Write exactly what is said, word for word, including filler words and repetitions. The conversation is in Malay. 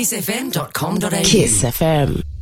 kiss f m dot com dot a u. Kiss F M.